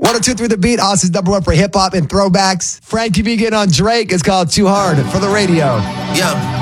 102.3 The Beat, Austin's number one for hip hop and throwbacks. Frankie B getting on Drake is called Too Hard for the radio. Yeah.